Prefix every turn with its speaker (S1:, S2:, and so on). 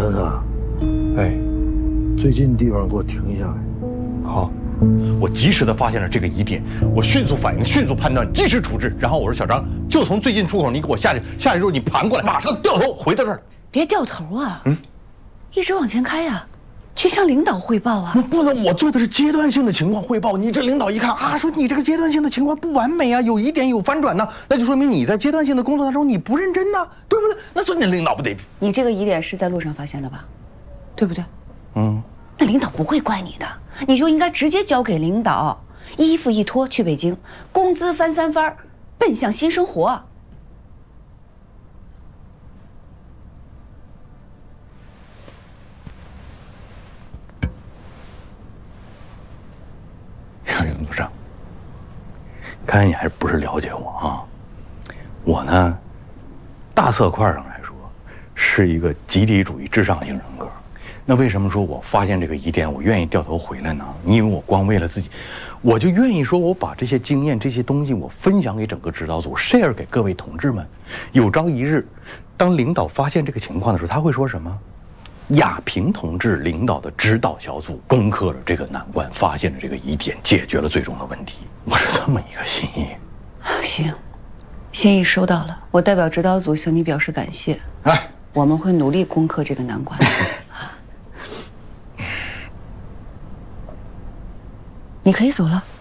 S1: 森子，
S2: 哎，
S1: 最近地方给我停一下来。
S2: 好，我及时的发现了这个疑点，我迅速反应，迅速判断，及时处置。然后我说小张，就从最近出口，你给我下去，下去之后你盘过来，马上掉头回到这儿。
S3: 别掉头啊，一直往前开呀，去向领导汇报啊。
S2: 不能，我做的是阶段性的情况汇报。你这领导一看啊，说你这个阶段性的情况不完美啊，有疑点有反转呢，那就说明你在阶段性的工作当中你不认真呐，对不对？那说你领导不得？
S3: 你这个疑点是在路上发现的吧？对不对？那领导不会怪你的，你就应该直接交给领导，衣服一脱去北京，工资翻3番，奔向新生活。
S2: 杨部长，看来你还是不是了解我啊？我呢，大色块上来说，是一个集体主义至上型人格。那为什么说我发现这个疑点，我愿意掉头回来呢？你以为我光为了自己，我就愿意说我把这些经验、这些东西，我分享给整个指导组 ，share 给各位同志们。有朝一日，当领导发现这个情况的时候，他会说什么？亚平同志领导的指导小组攻克了这个难关，发现了这个疑点，解决了最终的问题。我是这么一个心意。
S3: 行，心意收到了，我代表指导组向你表示感谢。
S2: 哎，
S3: 我们会努力攻克这个难关。你可以走了。